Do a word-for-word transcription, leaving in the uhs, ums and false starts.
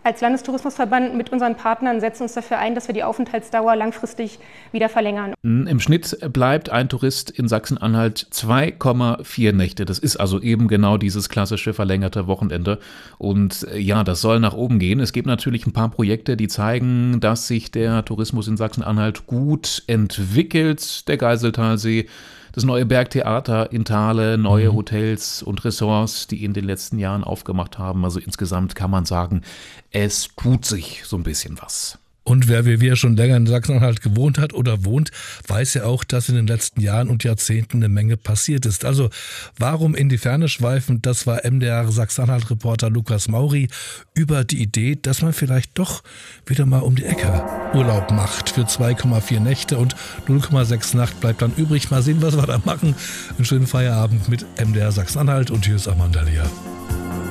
als Landestourismusverband mit unseren Partnern setzen uns dafür ein, dass wir die Aufenthaltsdauer langfristig wieder verlängern. Im Schnitt bleibt ein Tourist in Sachsen-Anhalt zwei Komma vier Nächte. Das ist also eben genau dieses klassische verlängerte Wochenende. Und ja, das soll nach oben gehen. Es gibt natürlich ein paar Projekte, die zeigen, dass sich der Tourismus in Sachsen-Anhalt gut entwickelt. Der Geiseltalsee, das neue Bergtheater in Thale, neue Hotels und Ressorts, die in den letzten Jahren aufgemacht haben. Also insgesamt kann man sagen, es tut sich so ein bisschen was. Und wer wie wir schon länger in Sachsen-Anhalt gewohnt hat oder wohnt, weiß ja auch, dass in den letzten Jahren und Jahrzehnten eine Menge passiert ist. Also warum in die Ferne schweifen? Das war M D R Sachsen-Anhalt-Reporter Lukas Mauri über die Idee, dass man vielleicht doch wieder mal um die Ecke Urlaub macht für zwei Komma vier Nächte und null Komma sechs Nacht bleibt dann übrig. Mal sehen, was wir da machen. Einen schönen Feierabend mit M D R Sachsen-Anhalt und hier ist Amanda Lear.